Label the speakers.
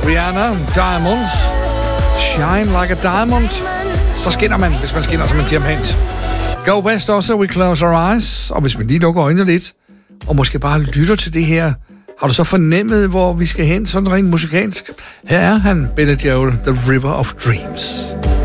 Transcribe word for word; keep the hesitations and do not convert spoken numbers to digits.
Speaker 1: Rihanna, Diamonds. Shine like a diamond. Så skinner man, hvis man skinner som en diamant. Go West også, We Close Our Eyes. Og hvis man lige lukker øjnene lidt, og måske bare lytter til det her, har du så fornemmet, hvor vi skal hen, sådan rent musikalsk? Her er han, Billy Joel, The River of Dreams.